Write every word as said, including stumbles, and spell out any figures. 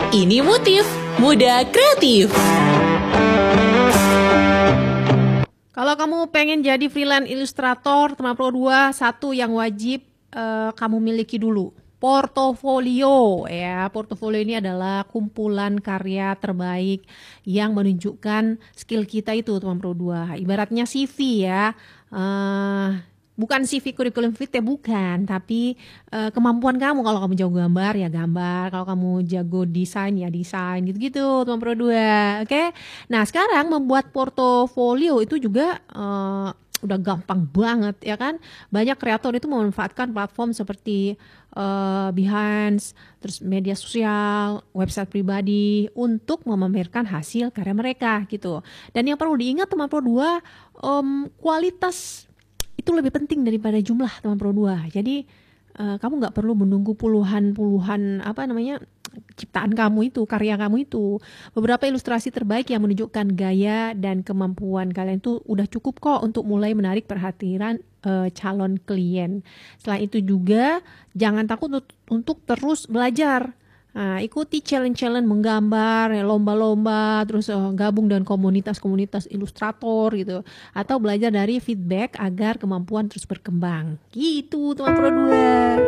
Ini Motif Muda Kreatif. Kalau kamu pengen jadi freelance ilustrator, teman Pro dua, satu yang wajib uh, kamu miliki dulu, portofolio. Ya, portofolio ini adalah kumpulan karya terbaik yang menunjukkan skill kita itu, teman Pro dua. Ibaratnya C V ya. Uh, Bukan C V kurikulum fit ya, bukan, tapi uh, kemampuan kamu. Kalau kamu jago gambar ya gambar, kalau kamu jago desain ya desain, gitu-gitu teman Pro dua. Oke. Okay? Nah, sekarang membuat portofolio itu juga uh, udah gampang banget ya kan. Banyak kreator itu memanfaatkan platform seperti uh, Behance, terus media sosial, website pribadi untuk memamerkan hasil karya mereka gitu. Dan yang perlu diingat teman Pro dua, um, kualitas itu lebih penting daripada jumlah teman Pro dua. Jadi uh, kamu nggak perlu menunggu puluhan-puluhan apa namanya ciptaan kamu itu, karya kamu itu. Beberapa ilustrasi terbaik yang menunjukkan gaya dan kemampuan kalian itu udah cukup kok untuk mulai menarik perhatian uh, calon klien. Selain itu juga jangan takut untuk, untuk terus belajar. Nah, ikuti challenge-challenge menggambar, ya, lomba-lomba, terus uh, gabung dengan komunitas-komunitas ilustrator gitu, atau belajar dari feedback agar kemampuan terus berkembang. Gitu teman Pro dua.